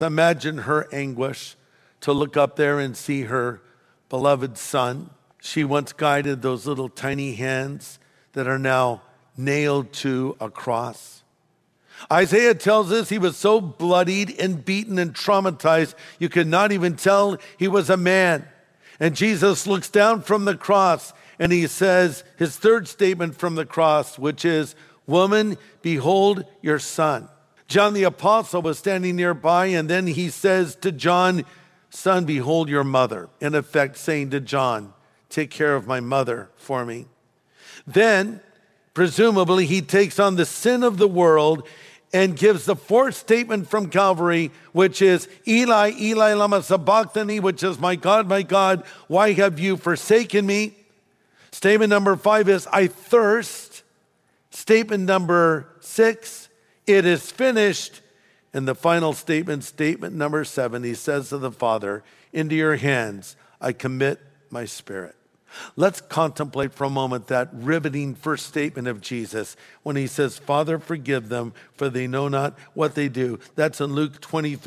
Imagine her anguish to look up there and see her beloved son. She once guided those little tiny hands that are now nailed to a cross. Isaiah tells us he was so bloodied and beaten and traumatized, you could not even tell he was a man. And Jesus looks down from the cross and he says his third statement from the cross, which is, "Woman, behold your son." John the Apostle was standing nearby, and then he says to John, "Son, behold your mother." In effect, saying to John, take care of my mother for me. Then, presumably, he takes on the sin of the world and gives the fourth statement from Calvary, which is, Eli, Eli, lama sabachthani, which is, my God, why have you forsaken me? Statement number 5 is, I thirst. Statement number 6, it is finished. And the final statement, statement number 7, he says to the Father, into your hands I commit my spirit. Let's contemplate for a moment that riveting first statement of Jesus when he says, Father, forgive them, for they know not what they do. That's in Luke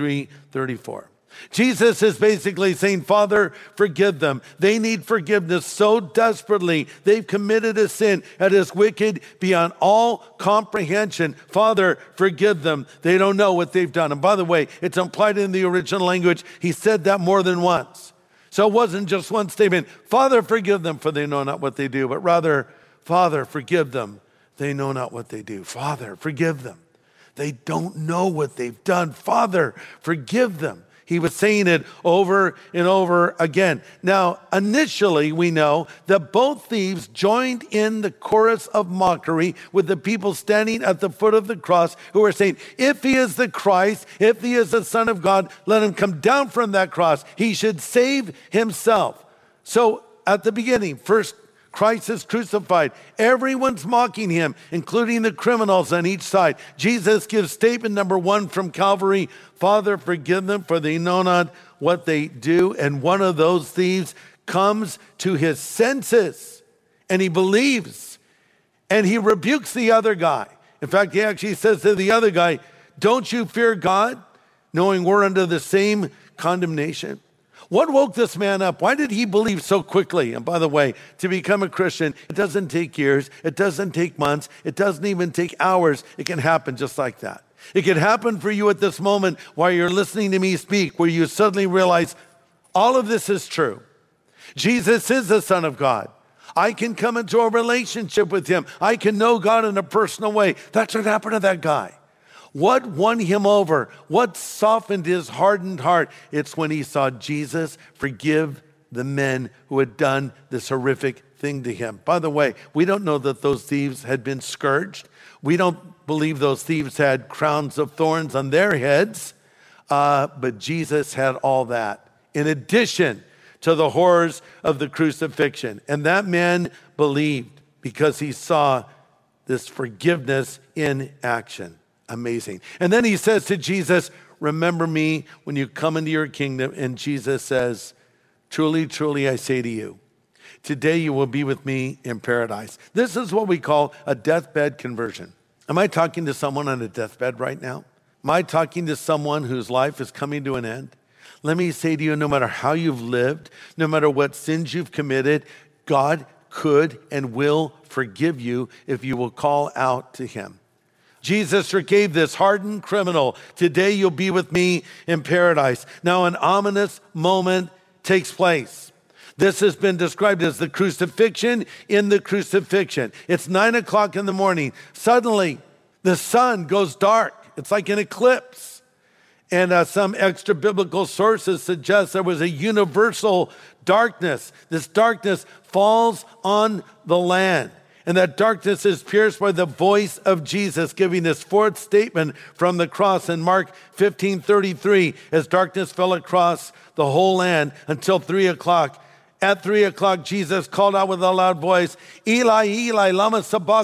23:34. Jesus is basically saying, Father, forgive them. They need forgiveness so desperately. They've committed a sin that is wicked beyond all comprehension. Father, forgive them. They don't know what they've done. And by the way, it's implied in the original language. He said that more than once. So it wasn't just one statement, Father, forgive them, for they know not what they do, but rather, Father, forgive them. They know not what they do. Father, forgive them. They don't know what they've done. Father, forgive them. He was saying it over and over again. Now, initially, we know that both thieves joined in the chorus of mockery with the people standing at the foot of the cross who were saying, if he is the Christ, if he is the Son of God, let him come down from that cross. He should save himself. So at the beginning, first, Christ is crucified. Everyone's mocking him, including the criminals on each side. Jesus gives statement number 1 from Calvary, Father, forgive them, for they know not what they do. And one of those thieves comes to his senses, and he believes, and he rebukes the other guy. In fact, he actually says to the other guy, don't you fear God, knowing we're under the same condemnation? What woke this man up? Why did he believe so quickly? And by the way, to become a Christian, it doesn't take years. It doesn't take months. It doesn't even take hours. It can happen just like that. It can happen for you at this moment while you're listening to me speak, where you suddenly realize all of this is true. Jesus is the Son of God. I can come into a relationship with him. I can know God in a personal way. That's what happened to that guy. What won him over? What softened his hardened heart? It's when he saw Jesus forgive the men who had done this horrific thing to him. By the way, we don't know that those thieves had been scourged. We don't believe those thieves had crowns of thorns on their heads, but Jesus had all that in addition to the horrors of the crucifixion. And that man believed because he saw this forgiveness in action. Amazing. And then he says to Jesus, remember me when you come into your kingdom. And Jesus says, truly, truly, I say to you, today you will be with me in paradise. This is what we call a deathbed conversion. Am I talking to someone on a deathbed right now? Am I talking to someone whose life is coming to an end? Let me say to you, no matter how you've lived, no matter what sins you've committed, God could and will forgive you if you will call out to him. Jesus forgave this hardened criminal. Today you'll be with me in paradise. Now an ominous moment takes place. This has been described as the crucifixion in the crucifixion. It's 9 o'clock in the morning. Suddenly the sun goes dark. It's like an eclipse. And some extra biblical sources suggest there was a universal darkness. This darkness falls on the land. And that darkness is pierced by the voice of Jesus, giving this fourth statement from the cross in Mark 15:33, as darkness fell across the whole land until 3 o'clock. At 3 o'clock, Jesus called out with a loud voice, Eli, Eli, lama sabachthani.